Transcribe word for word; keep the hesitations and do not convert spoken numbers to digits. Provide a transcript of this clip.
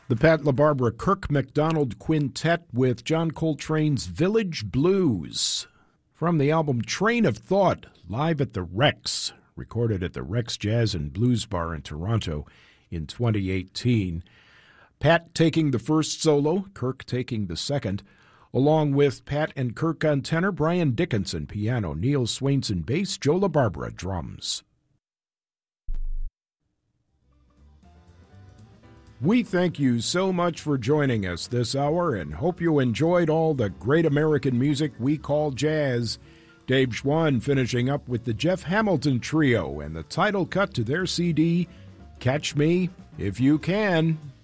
The Pat LaBarbera Kirk MacDonald Quintet with John Coltrane's Village Blues. From the album Train of Thought, live at the Rex, recorded at the Rex Jazz and Blues Bar in Toronto in twenty eighteen. Pat taking the first solo, Kirk taking the second, along with Pat and Kirk on tenor, Brian Dickinson piano, Neil Swainson bass, Joe LaBarbera drums. We thank you so much for joining us this hour and hope you enjoyed all the great American music we call jazz. Dave Schwann finishing up with the Jeff Hamilton Trio and the title cut to their C D, Catch Me If You Can.